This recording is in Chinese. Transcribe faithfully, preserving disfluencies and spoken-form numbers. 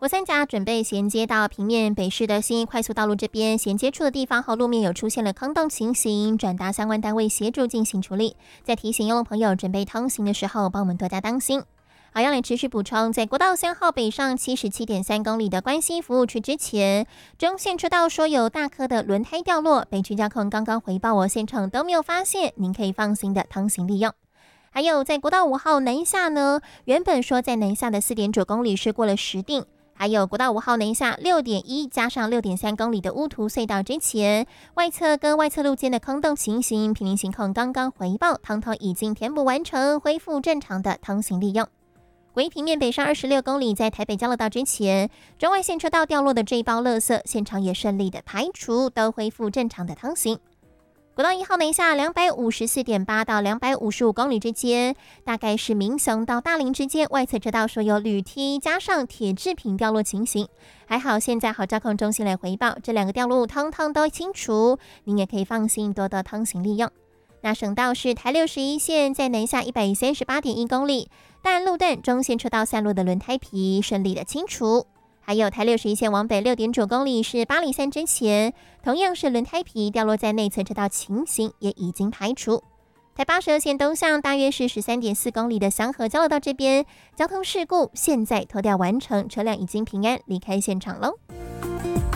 国三甲准备衔接到平面北市的新义快速道路这边衔接处的地方后，路面有出现了坑洞情形，转达相关单位协助进行处理。在提醒用路朋友准备通行的时候，帮我们多加当心。好，要来持续补充，在国道三号北上七十七点三公里的关西服务区之前，中线车道说有大颗的轮胎掉落，北区交控刚刚回报我，现场都没有发现，您可以放心的通行利用。还有在国道五号南下呢，原本说在南下的四点九公里是过了石碇。还有国道五号南下六点一加上六点三公里的乌涂隧道之前，外侧跟外侧路间的坑洞情形，平林行控刚刚回报，通通已经填补完成，恢复正常的通行利用。国一平面北上二十六公里，在台北交流道之前，中外线车道掉落的这一包垃圾，现场也顺利的排除，都恢复正常的通行。国道一号南下两百五十四点八到两百五十五公里之间，大概是民雄到大林之间，外侧车道说有铝梯加上铁制品掉落情形，还好现在好交控中心来回报，这两个掉落物通通都清除，您也可以放心多多通行利用。那省道是台六十一线在南下一百三十八点一公里，但路段中线车道散落的轮胎皮顺利的清除。还有台六十一线往北六点九公里是八里山之前，同样是轮胎皮掉落在内侧车道情形也已经排除。台八十二线东向大约是十三点四公里的祥和交流道这边，交通事故现在拖吊完成，车辆已经平安离开现场喽。